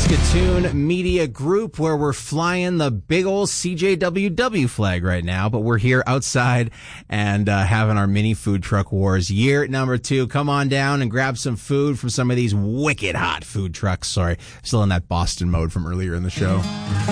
Saskatoon Media Group, where we're flying the big old CJWW flag right now, but we're here outside and having our mini food truck wars. Year number 2. Come on down and grab some food from some of these wicked hot food trucks. Sorry, still in that Boston mode from earlier in the show.